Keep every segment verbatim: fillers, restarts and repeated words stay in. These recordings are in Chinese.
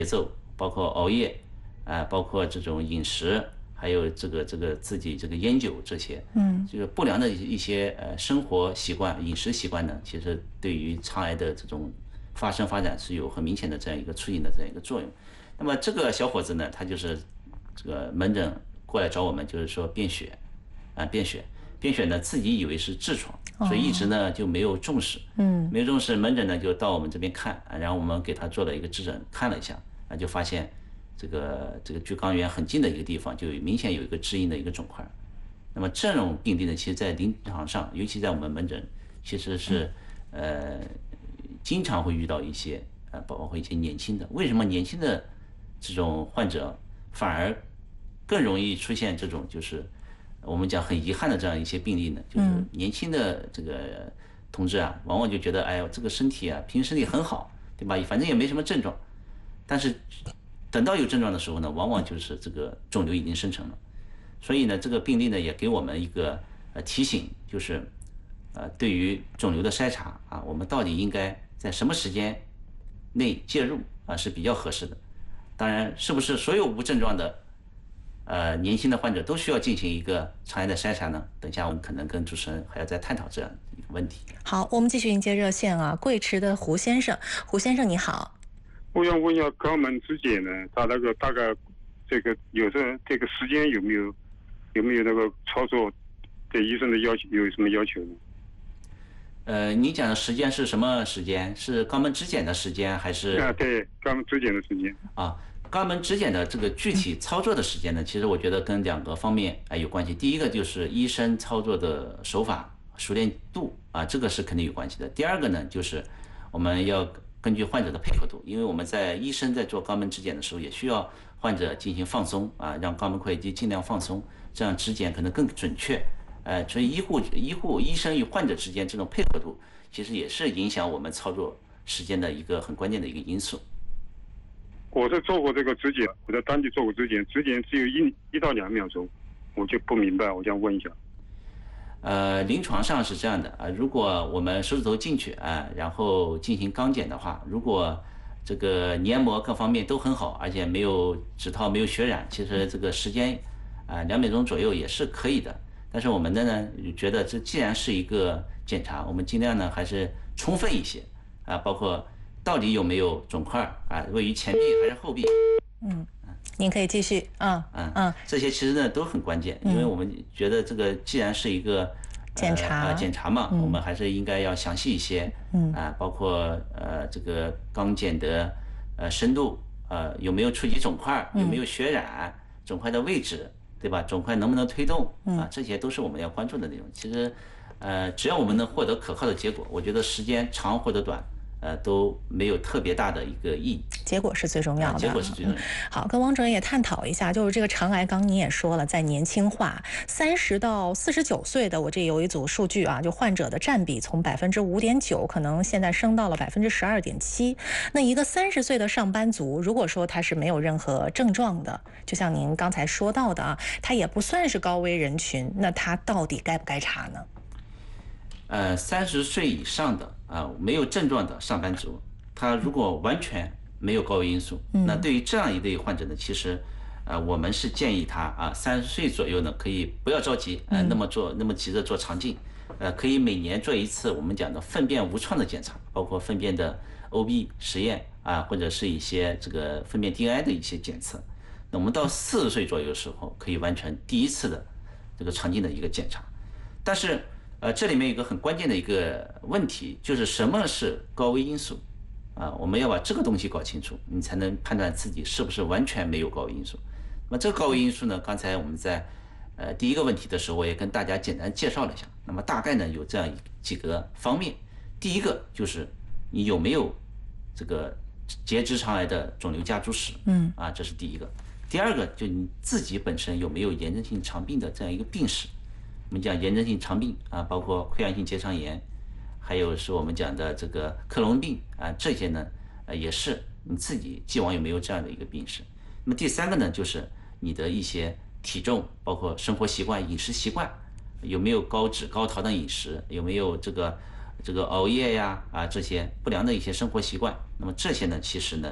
包括熬夜啊、包括这种饮食，还有这个这个自己这个烟酒这些， 嗯， 就是不良的一些呃生活习惯、饮食习惯呢，其实对于肠癌的这种发生发展是有很明显的这样一个促进的这样一个作用。那么这个小伙子呢，他就是这个门诊过来找我们，就是说便血啊、便血，便血呢自己以为是痔疮，所以一直呢就没有重视， 嗯， 没有重视，门诊呢就到我们这边看，啊然后我们给他做了一个质诊，看了一下，啊就发现这个这个距肛源很近的一个地方，就明显有一个致硬的一个肿块。那么这种病例呢，其实在临床上，尤其在我们门诊，其实是呃经常会遇到一些呃，包括一些年轻的。为什么年轻的这种患者反而更容易出现这种就是我们讲很遗憾的这样一些病例呢？就是年轻的这个同志啊，往往就觉得哎呦这个身体啊，平时身体很好，对吧？反正也没什么症状，但是等到有症状的时候呢，往往就是这个肿瘤已经生成了。所以呢，这个病例呢也给我们一个呃提醒，就是呃对于肿瘤的筛查啊，我们到底应该在什么时间内介入啊是比较合适的。当然，是不是所有无症状的呃年轻的患者都需要进行一个肠癌的筛查呢？等一下我们可能跟主持人还要再探讨这样一个问题。 好，我们继续迎接热线啊，贵池的胡先生，胡先生你好。 我想问一下肛门指检呢，他那个大概这个有的这个时间有没有有没有那个操作对医生的要求有什么要求呢？ 呃，你讲的时间是什么时间？是肛门指检的时间还是？ 啊，对，肛门指检的时间。 啊，肛门指检的这个具体操作的时间呢，其实我觉得跟两个方面啊有关系。第一个就是医生操作的手法熟练度啊，这个是肯定有关系的。第二个呢，就是我们要根据患者的配合度，因为我们在医生在做肛门指检的时候，也需要患者进行放松啊，让肛门括约肌尽量放松，这样指检可能更准确。呃，所以医护、医护、医生与患者之间这种配合度，其实也是影响我们操作时间的一个很关键的一个因素。 我是做过这个指检，我在当地做过指检，指检只有一一到两秒钟，我就不明白，我想问一下。 呃，临床上是这样的啊，如果我们手指头进去啊，然后进行肛检的话，如果这个黏膜各方面都很好，而且没有指套没有血染，其实这个时间啊两秒钟左右也是可以的。但是我们的呢觉得这既然是一个检查，我们尽量呢还是充分一些啊，包括到底有没有肿块啊，位于前壁还是后壁。 嗯，您可以继续。嗯嗯嗯， 这些其实呢都很关键，因为我们觉得这个既然是一个检查呃、检查嘛， 嗯我们还是应该要详细一些。 嗯啊，包括呃这个肛检的呃深度，呃有没有触及肿块，有没有血染，肿块的位置。对吧？肿块能不能推动啊？这些都是我们要关注的内容。其实，呃，只要我们能获得可靠的结果，我觉得时间长或者短，呃，都没有特别大的一个意义。 结果是最重要的。 结果是最重要的。 嗯、好，跟王主任也探讨一下，就是这个肠癌，刚您也说了，在年轻化，三十到四十九岁的，我这有一组数据啊，就患者的占比从百分之五点九，可能现在升到了百分之十二点七。那一个三十岁的上班族，如果说他是没有任何症状的，就像您刚才说到的啊，他也不算是高危人群，那他到底该不该查呢？ 呃，三十岁以上的啊、呃，没有症状的上班族，他如果完全没有高危因素， 嗯、 那对于这样一类患者呢，其实，呃，我们是建议他啊，三十岁左右呢，可以不要着急，呃，那么做那么急着做肠镜，呃，可以每年做一次我们讲的粪便无创的检查，包括粪便的 O B 实验啊，或者是一些这个粪便 D N I 的一些检测。那我们到四十岁左右的时候，可以完成第一次的这个肠镜的一个检查，但是。呃，这里面有一个很关键的一个问题，就是什么是高危因素啊？我们要把这个东西搞清楚，你才能判断自己是不是完全没有高危因素。那么这个高危因素呢，刚才我们在呃第一个问题的时候，我也跟大家简单介绍了一下。那么大概呢有这样几个方面，第一个就是你有没有这个结直肠癌的肿瘤家族史， 嗯， 啊，这是第一个。第二个就你自己本身有没有炎症性肠病的这样一个病史。我们讲炎症性肠病啊，包括溃疡性结肠炎，还有是我们讲的这个克隆病啊，这些呢，呃，也是你自己既往有没有这样的一个病史。那么第三个呢，就是你的一些体重，包括生活习惯、饮食习惯，有没有高脂高糖的饮食，有没有这个这个熬夜呀啊这些不良的一些生活习惯。那么这些呢，其实呢，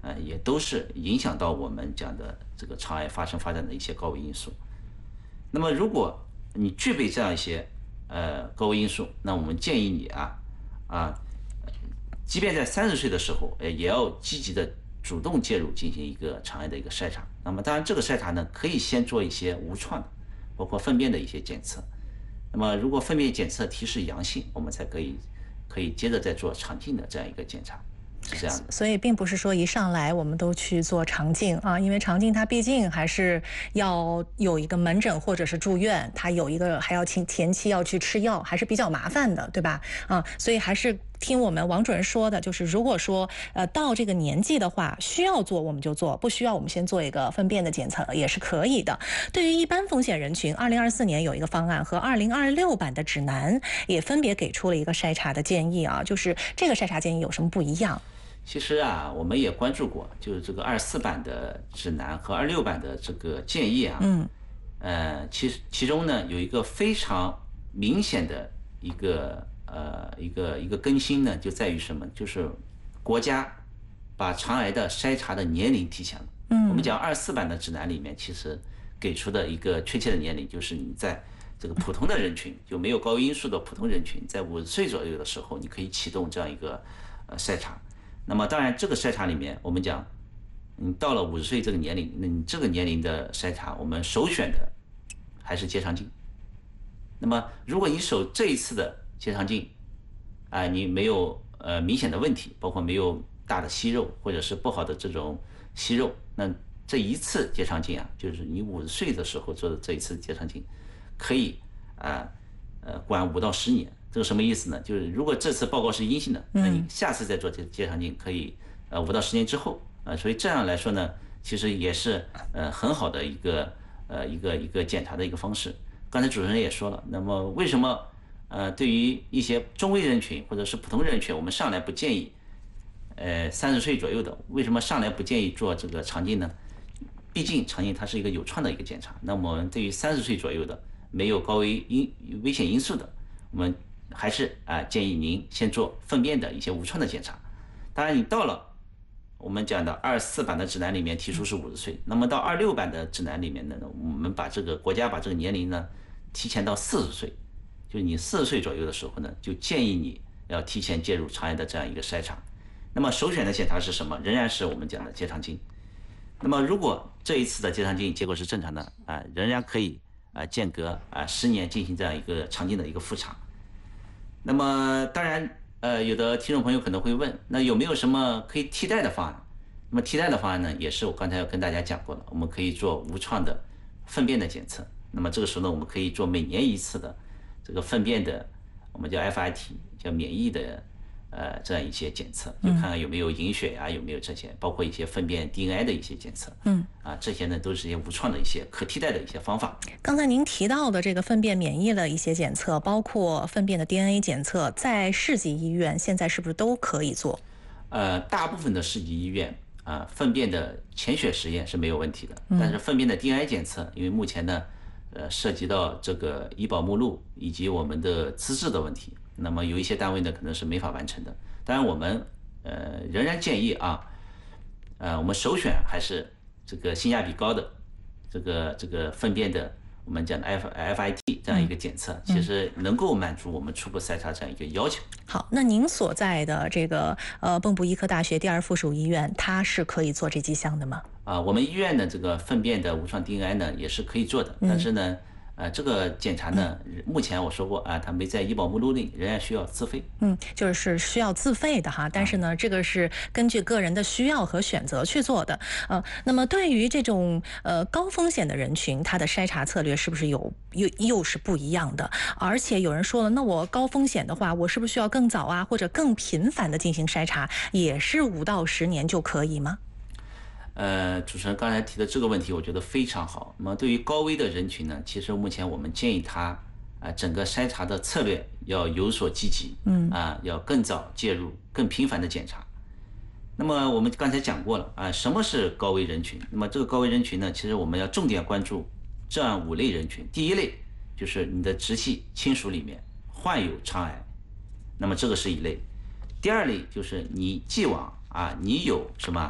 呃，也都是影响到我们讲的这个肠癌发生发展的一些高危因素。那么如果你具备这样一些呃高危因素，那我们建议你啊啊，即便在三十岁的时候，呃，也要积极的主动介入进行一个肠癌的一个筛查。那么当然这个筛查呢，可以先做一些无创的，包括粪便的一些检测。那么如果粪便检测提示阳性，我们才可以可以接着再做肠镜的这样一个检查。是这样的， 所以并不是说一上来我们都去做肠镜啊，因为肠镜它毕竟还是要有一个门诊或者是住院，它有一个还要前前期要去吃药，还是比较麻烦的，对吧？啊，所以还是听我们王主任说的，就是如果说呃到这个年纪的话，需要做我们就做，不需要我们先做一个粪便的检测也是可以的。对于一般风险人群，二零二四年有一个方案和二零二六版的指南也分别给出了一个筛查的建议啊，就是这个筛查建议有什么不一样？ 其实啊，我们也关注过，就是这个二四版的指南和二六版的这个建议啊， 嗯， 呃，其实其中呢有一个非常明显的一个呃一个一个更新呢，就在于什么？就是国家把肠癌的筛查的年龄提前了。 嗯， 我们讲二四版的指南里面，其实给出的一个确切的年龄，就是你在这个普通的人群，就没有高危因素的普通人群，在五十岁左右的时候，你可以启动这样一个呃筛查。那么当然，这个筛查里面，我们讲，你到了五十岁这个年龄，那你这个年龄的筛查，我们首选的还是结肠镜。那么，如果你手这一次的结肠镜，啊、呃，你没有呃明显的问题，包括没有大的息肉或者是不好的这种息肉，那这一次结肠镜啊，就是你五十岁的时候做的这一次结肠镜，可以啊呃, 呃管五到十年。这个什么意思呢？就是如果这次报告是阴性的，那你下次再做这结肠镜可以呃五到十年之后啊、呃，所以这样来说呢，其实也是呃很好的一个呃一个一个检查的一个方式。刚才主持人也说了，那么为什么呃对于一些中危人群或者是普通人群，我们上来不建议呃三十岁左右的，为什么上来不建议做这个肠镜呢？毕竟肠镜它是一个有创的一个检查，那么我们对于三十岁左右的没有高危因危险因素的，我们还是啊、呃、建议您先做粪便的一些无创的检查。当然，你到了我们讲的二四版的指南里面提出是五十岁，那么到二六版的指南里面呢，我们把这个国家把这个年龄呢提前到四十岁，就你四十岁左右的时候呢，就建议你要提前介入肠癌的这样一个筛查。那么首选的检查是什么？仍然是我们讲的结肠镜。那么如果这一次的结肠镜结果是正常的啊、呃，仍然可以啊、呃、间隔啊、呃、十年进行这样一个肠镜的一个复查。那么当然，呃，有的听众朋友可能会问，那有没有什么可以替代的方案？那么替代的方案呢，也是我刚才要跟大家讲过了，我们可以做无创的粪便的检测。那么这个时候呢，我们可以做每年一次的这个粪便的，我们叫 F I T， 叫免疫的呃这样一些检测，就看看有没有隐血呀、啊，有没有这些，包括一些粪便 D N A 的一些检测。嗯，啊，这些呢都是一些无创的一些可替代的一些方法。 刚才您提到的这个粪便免疫的一些检测，包括粪便的 D N A 检测，在市级医院现在是不是都可以做？ 呃，大部分的市级医院啊、呃，粪便的潜血实验是没有问题的，但是粪便的 D N A 检测，因为目前呢，呃，涉及到这个医保目录以及我们的资质的问题，那么有一些单位呢可能是没法完成的。当然，我们呃仍然建议啊，呃，我们首选还是这个性价比高的这个这个粪便的我们讲的 F F I T 这样一个检测，其实能够满足我们初步筛查这样一个要求。 好，那您所在的这个呃蚌埠医科大学第二附属医院，它是可以做这几项的吗？ 啊，我们医院的这个粪便的无创 D N A 呢也是可以做的，但是呢，呃，这个检查呢，目前我说过啊，它没在医保目录内，仍然需要自费。 嗯，就是需要自费的哈，但是呢，这个是根据个人的需要和选择去做的。呃，那么对于这种呃高风险的人群，它的筛查策略是不是有又又是不一样的？而且有人说了，那我高风险的话，我是不是需要更早啊，或者更频繁的进行筛查，也是五到十年就可以吗？ 呃，主持人刚才提的这个问题，我觉得非常好。那么对于高危的人群呢，其实目前我们建议他啊、呃，整个筛查的策略要有所积极，嗯啊，要更早介入，更频繁的检查。那么我们刚才讲过了啊，什么是高危人群？那么这个高危人群呢，其实我们要重点关注这样五类人群。第一类就是你的直系亲属里面患有肠癌，那么这个是一类。第二类就是你既往啊，你有什么？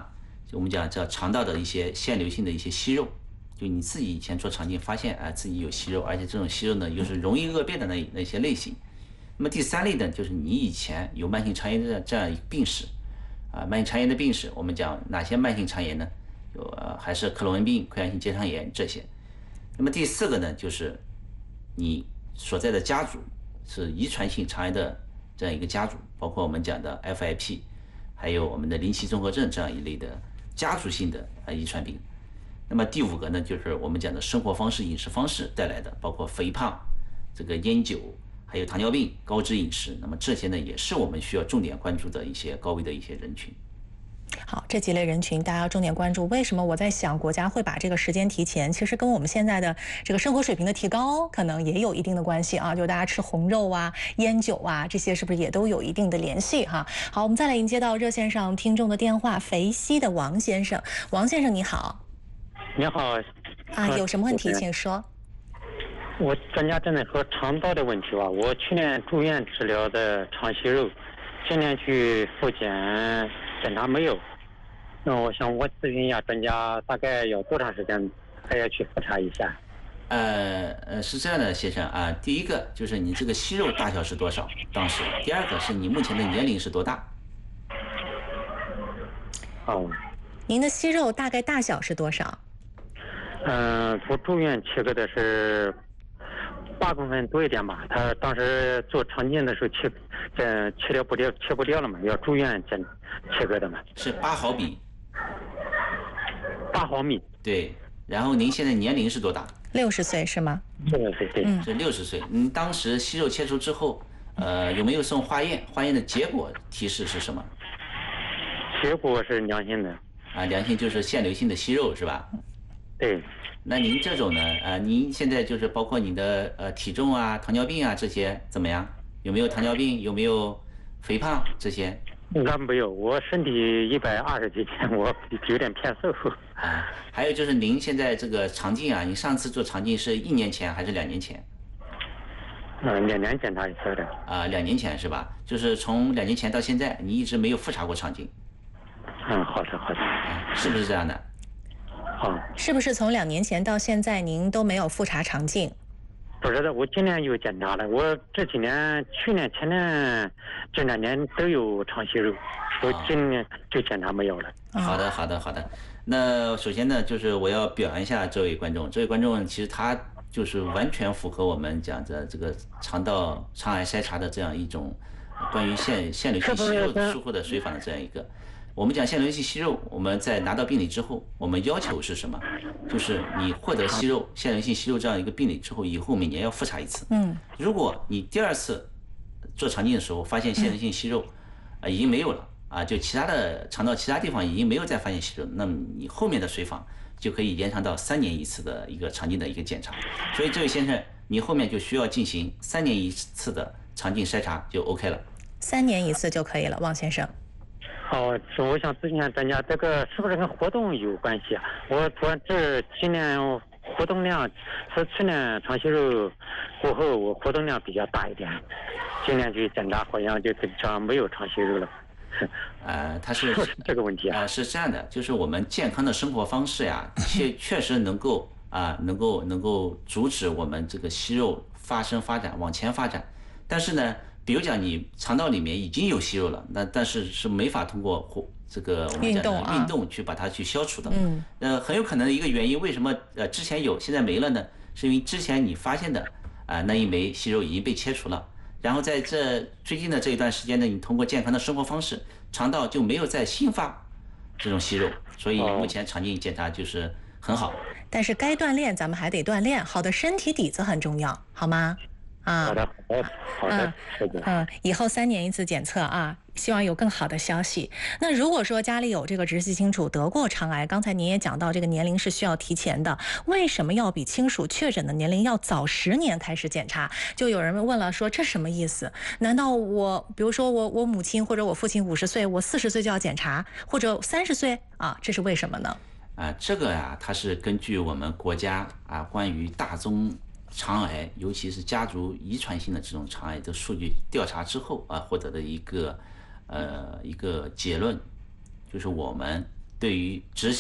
就我们讲叫肠道的一些腺瘤性的一些息肉，就你自己以前做肠镜发现啊自己有息肉，而且这种息肉呢又是容易恶变的那那些类型。那么第三类呢，就是你以前有慢性肠炎的这样一个病史，啊，慢性肠炎的病史，我们讲哪些慢性肠炎呢？有呃还是克罗恩病、溃疡性结肠炎这些。那么第四个呢，就是你所在的家族是遗传性肠癌的这样一个家族，包括我们讲的 F I P， 还有我们的林奇综合症这样一类的家族性的呃遗传病。那么第五个呢，就是我们讲的生活方式、饮食方式带来的，包括肥胖、这个烟酒，还有糖尿病、高脂饮食。那么这些呢，也是我们需要重点关注的一些高危的一些人群。 好，这几类人群大家要重点关注。为什么我在想国家会把这个时间提前？其实跟我们现在的这个生活水平的提高可能也有一定的关系啊。就大家吃红肉啊、烟酒啊，这些是不是也都有一定的联系哈？好，我们再来迎接到热线上听众的电话，肥西的王先生。王先生你好。 你好。 啊，有什么问题请说。 我专家正在说肠道的问题吧。我去年住院治疗的肠息肉，今年去复检检查没有。那我想我咨询一下专家，大概要多长时间还要去复查一下？ 呃呃，是这样的，先生啊，第一个就是你这个息肉大小是多少，当时；第二个是你目前的年龄是多大？ 哦。 您的息肉大概大小是多少？ 嗯、呃，我住院切割的是八公分多一点吧。他当时做肠镜的时候切，呃，切掉不掉，切不掉了嘛，要住院检切割的嘛。 是八毫米。 八毫米。 对。然后您现在年龄是多大？ 六十岁是吗？ 六十岁，对。 嗯， 是六十岁。您当时息肉切除之后，呃，有没有送化验？化验的结果提示是什么？ 结果是良性的。 啊，良性就是腺瘤性的息肉是吧？ 对。 那您这种呢？啊，您现在就是包括你的呃体重啊、糖尿病啊这些怎么样？有没有糖尿病？有没有肥胖这些？ 那没有，我身体一百二十几斤，我有点偏瘦。 啊，还有就是您现在这个肠镜啊，你上次做肠镜是一年前还是两年前？ 嗯，两年检查一次的。 啊，两年前是吧？就是从两年前到现在，你一直没有复查过肠镜。 嗯，好的好的。 啊，是不是这样的？ 好。 是不是从两年前到现在您都没有复查肠镜？ 不是的，我今年有检查了。我这几年、去年、前年这两年都有肠息肉，我今年就检查没有了。 好的，好的，好的。那首先呢，就是我要表扬一下这位观众。这位观众其实他就是完全符合我们讲的这个肠道肠癌筛查的这样一种关于腺腺瘤性息肉术后的随访的这样一个。我们讲腺瘤性息肉，我们在拿到病理之后，我们要求是什么？就是你获得息肉、腺瘤性息肉这样一个病理之后，以后每年要复查一次。 嗯。 如果你第二次做肠镜的时候发现腺瘤性息肉，啊、已经没有了啊，就其他的肠道其他地方已经没有再发现息肉，那么你后面的随访就可以延长到三年一次的一个肠镜的一个检查。所以这位先生，你后面就需要进行三年一次的肠镜筛查就 OK 了。 三年一次就可以了，王先生。 哦，我想咨询一下专家，这个是不是跟活动有关系啊？我主要这今年活动量是去年肠息肉过后，我活动量比较大一点，今年去检查好像就基本上没有肠息肉了。 呃，它是这个问题啊、 呃，是这样的，就是我们健康的生活方式呀，确确实能够啊、能够能够阻止我们这个息肉发生发展往前发展，但是呢。比如讲，你肠道里面已经有息肉了，那但是是没法通过活这个我们讲的运动去把它去消除的。嗯。呃，很有可能的一个原因，为什么呃之前有现在没了呢？是因为之前你发现的啊、呃、那一枚息肉已经被切除了，然后在这最近的这一段时间呢，你通过健康的生活方式，肠道就没有再新发这种息肉，所以目前肠镜检查就是很好。 但是该锻炼咱们还得锻炼，好的身体底子很重要，好吗？啊， 好的，好的，好的， 嗯嗯，以后三年一次检测啊，希望有更好的消息。那如果说家里有这个直系亲属得过肠癌，刚才您也讲到这个年龄是需要提前的，为什么要比亲属确诊的年龄要早十年开始检查？就有人问了说，这什么意思？难道我比如说我我母亲或者我父亲五十岁，我四十岁就要检查，或者三十岁啊？这是为什么呢？ 啊，这个呀、啊，它是根据我们国家啊关于大宗肠癌，尤其是家族遗传性的这种肠癌的数据调查之后啊，获得的一个呃一个结论，就是我们对于执